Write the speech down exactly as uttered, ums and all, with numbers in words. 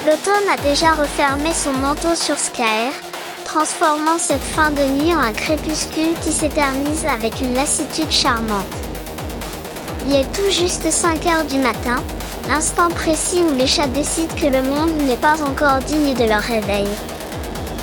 L'automne a déjà refermé son manteau sur Skaer, transformant cette fin de nuit en un crépuscule qui s'éternise avec une lassitude charmante. Il est tout juste cinq heures du matin, l'instant précis où les chats décident que le monde n'est pas encore digne de leur réveil.